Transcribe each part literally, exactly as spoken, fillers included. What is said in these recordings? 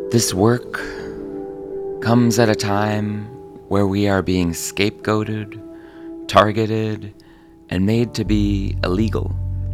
This work comes at a time where we are being scapegoated, targeted, and made to be illegal.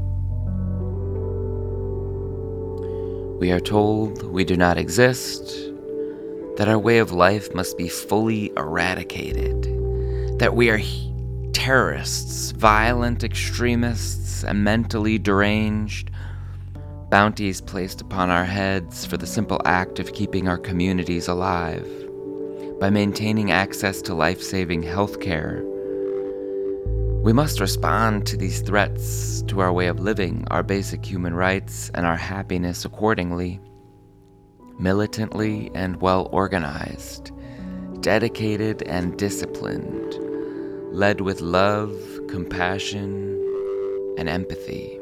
We are told we do not exist, that our way of life must be fully eradicated, that we are terrorists, violent extremists, and mentally deranged, bounties placed upon our heads for the simple act of keeping our communities alive, by maintaining access to life-saving health care. We must respond to these threats to our way of living, our basic human rights, and our happiness accordingly, militantly and well-organized, dedicated and disciplined, led with love, compassion, and empathy.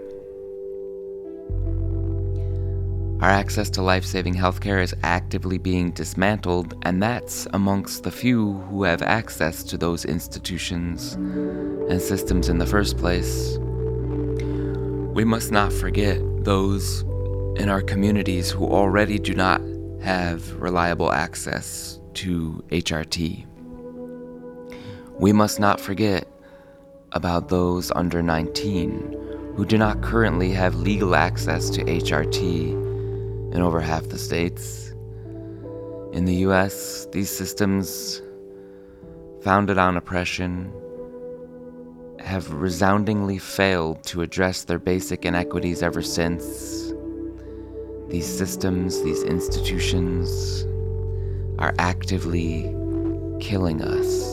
Our access to life-saving healthcare is actively being dismantled, and that's amongst the few who have access to those institutions and systems in the first place. We must not forget those in our communities who already do not have reliable access to H R T. We must not forget about those under nineteen who do not currently have legal access to H R T in over half the states. In the U S, these systems, founded on oppression, have resoundingly failed to address their basic inequities ever since. These systems, these institutions, are actively killing us.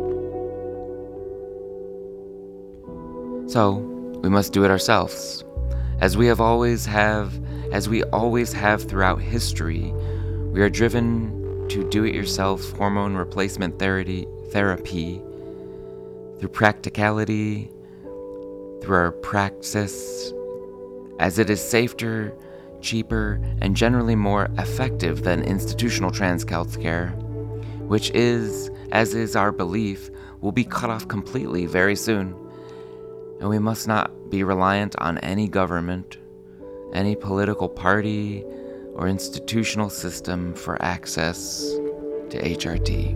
So, we must do it ourselves, as we have always have As we always have throughout history. We are driven to do-it-yourself hormone replacement therapy, therapy through practicality, through our praxis, as it is safer, cheaper, and generally more effective than institutional trans health care, which is, as is our belief, will be cut off completely very soon. And we must not be reliant on any government, any political party, or institutional system for access to H R T.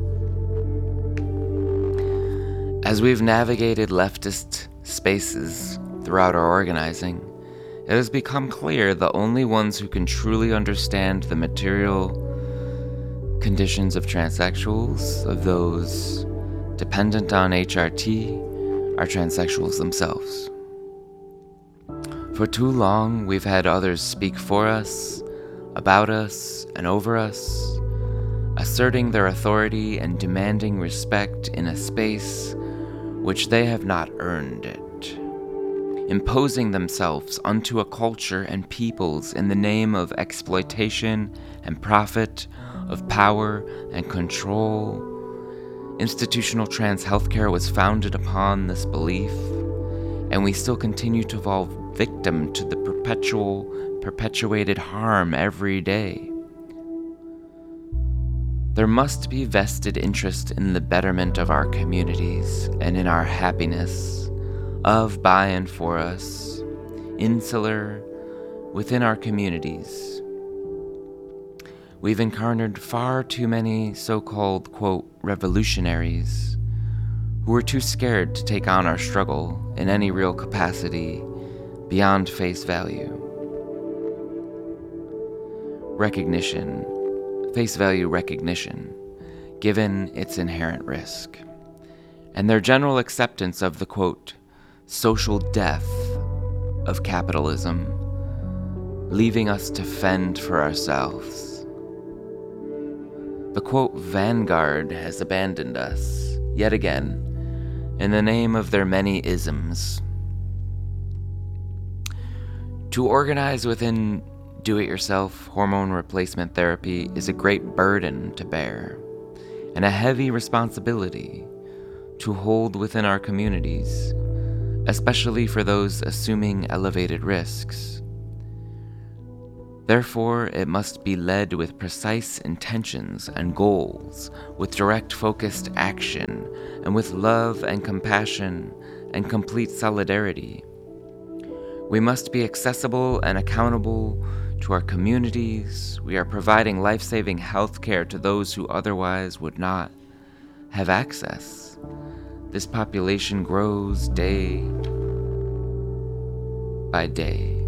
As we've navigated leftist spaces throughout our organizing, it has become clear the only ones who can truly understand the material conditions of transsexuals, of those dependent on H R T, are transsexuals themselves. For too long, we've had others speak for us, about us, and over us, asserting their authority and demanding respect in a space which they have not earned it, imposing themselves unto a culture and peoples in the name of exploitation and profit, of power and control. Institutional trans healthcare was founded upon this belief, and we still continue to fall victim to the perpetual, perpetuated harm every day. There must be vested interest in the betterment of our communities and in our happiness, of, by, and for us, insular, within our communities. We've encountered far too many so-called, quote, revolutionaries who were too scared to take on our struggle in any real capacity beyond face value. Recognition, face value recognition, given its inherent risk, and their general acceptance of the, quote, social death of capitalism, leaving us to fend for ourselves. The, quote, vanguard has abandoned us, yet again, in the name of their many isms. To organize within do-it-yourself hormone replacement therapy is a great burden to bear, and a heavy responsibility to hold within our communities, especially for those assuming elevated risks. Therefore, it must be led with precise intentions and goals, with direct focused action, and with love and compassion and complete solidarity. We must be accessible and accountable to our communities. We are providing life-saving healthcare to those who otherwise would not have access. This population grows day by day.